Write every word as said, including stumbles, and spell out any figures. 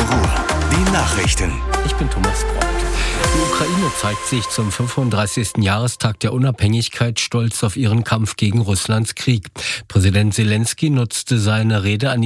Ruhr. Die Nachrichten. Ich bin Thomas Brock. Die Ukraine zeigt sich zum fünfunddreißigsten Jahrestag der Unabhängigkeit stolz auf ihren Kampf gegen Russlands Krieg. Präsident Selenskyj nutzte seine Rede an